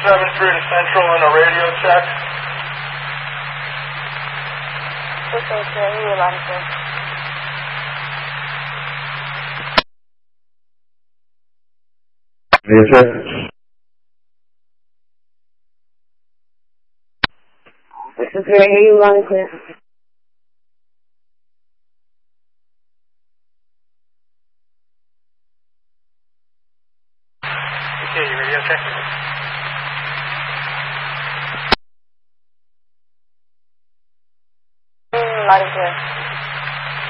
7-3 to Central and a radio check. Yes, sir. This is very hear you loud and clear. Okay, you radio check? Loud and clear.